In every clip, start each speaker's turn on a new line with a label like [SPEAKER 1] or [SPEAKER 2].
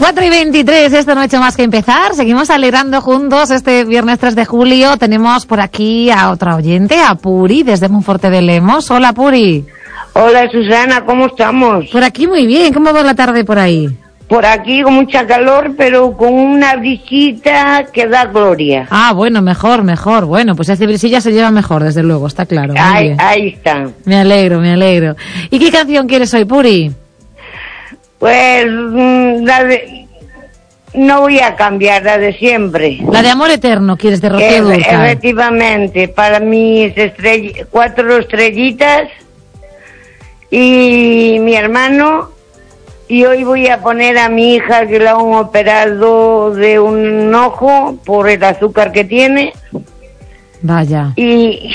[SPEAKER 1] 4:23, esto no ha hecho más que empezar. Seguimos alegrando juntos este viernes 3 de julio. Tenemos por aquí a otra oyente, a Puri, desde Monforte de Lemos. Hola, Puri.
[SPEAKER 2] Hola, Susana, ¿cómo estamos?
[SPEAKER 1] Por aquí muy bien. ¿Cómo va la tarde por ahí?
[SPEAKER 2] Por aquí con mucha calor, pero con una brisita que da gloria.
[SPEAKER 1] Ah, bueno, mejor. Bueno, pues esta brisilla se lleva mejor, desde luego, está claro.
[SPEAKER 2] Ahí está.
[SPEAKER 1] Me alegro. ¿Y qué canción quieres hoy, Puri?
[SPEAKER 2] Pues no voy a cambiar, la de siempre.
[SPEAKER 1] La de Amor Eterno, ¿quieres, de Rocío Dúrcal?
[SPEAKER 2] Efectivamente, para mis 4 estrellitas y mi hermano. Y hoy voy a poner a mi hija, que la han operado de un ojo por el azúcar que tiene.
[SPEAKER 1] Vaya.
[SPEAKER 2] Y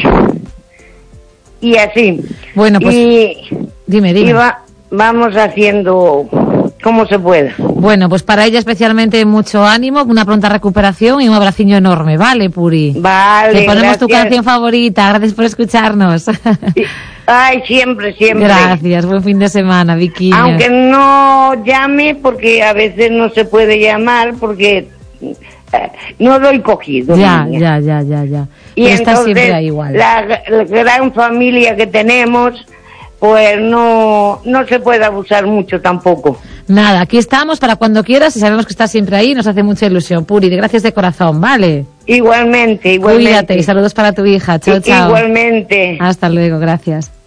[SPEAKER 2] así.
[SPEAKER 1] Bueno, pues dime.
[SPEAKER 2] Y vamos haciendo como se pueda.
[SPEAKER 1] Bueno, pues para ella especialmente mucho ánimo, una pronta recuperación y un abraciño enorme, ¿vale, Puri?
[SPEAKER 2] Vale,
[SPEAKER 1] te ponemos
[SPEAKER 2] gracias.
[SPEAKER 1] Tu canción favorita, gracias por escucharnos.
[SPEAKER 2] Ay, siempre.
[SPEAKER 1] Gracias, buen fin de semana, Vicky.
[SPEAKER 2] Aunque no llame, porque a veces no se puede llamar, porque no doy cogido.
[SPEAKER 1] Ya.
[SPEAKER 2] Y
[SPEAKER 1] Pero estás siempre ahí igual.
[SPEAKER 2] La gran familia que tenemos, pues no se puede abusar mucho tampoco.
[SPEAKER 1] Nada, aquí estamos para cuando quieras y sabemos que estás siempre ahí, nos hace mucha ilusión, Puri, gracias de corazón, ¿vale?
[SPEAKER 2] Igualmente.
[SPEAKER 1] Cuídate y saludos para tu hija, chao.
[SPEAKER 2] Igualmente.
[SPEAKER 1] Hasta luego, gracias.